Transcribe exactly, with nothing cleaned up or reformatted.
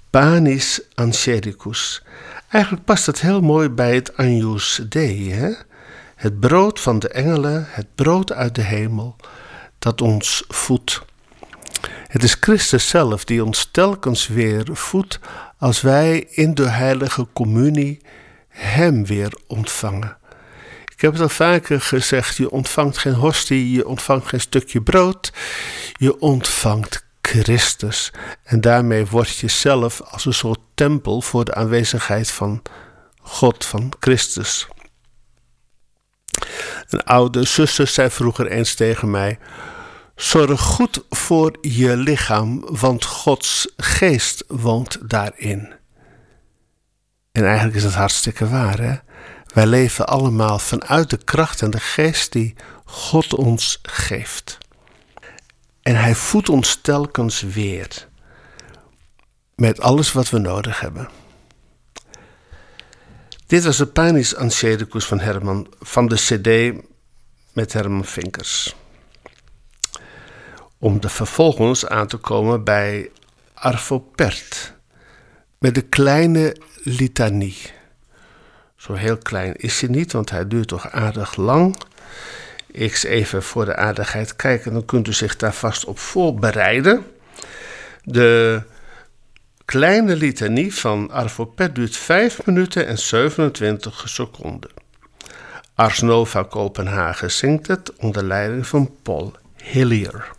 Panis Angelikus. Eigenlijk past het heel mooi bij het Agnus Dei, hè? Het brood van de engelen, het brood uit de hemel, dat ons voedt. Het is Christus zelf die ons telkens weer voedt als wij in de heilige communie hem weer ontvangen. Ik heb het al vaker gezegd, je ontvangt geen hostie, je ontvangt geen stukje brood, je ontvangt Christus. En daarmee word je zelf als een soort tempel voor de aanwezigheid van God, van Christus. Een oude zuster zei vroeger eens tegen mij: zorg goed voor je lichaam, want Gods geest woont daarin. En eigenlijk is dat hartstikke waar, hè? Wij leven allemaal vanuit de kracht en de geest die God ons geeft. En hij voedt ons telkens weer met alles wat we nodig hebben. Dit was de Panis Angelikus van Herman, van de cd met Herman Vinkers. Om er vervolgens aan te komen bij Arvo Pärt, met de kleine litanie. Zo heel klein is hij niet, want hij duurt toch aardig lang. Ik eens even voor de aardigheid kijken, dan kunt u zich daar vast op voorbereiden. De kleine litanie van Arvo Pärt duurt vijf minuten en zevenentwintig seconden. Ars Nova Kopenhagen zingt het onder leiding van Paul Hillier.